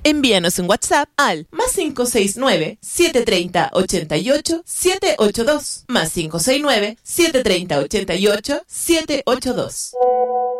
Envíanos un WhatsApp al +569 730 88 782 +569 730 88 782.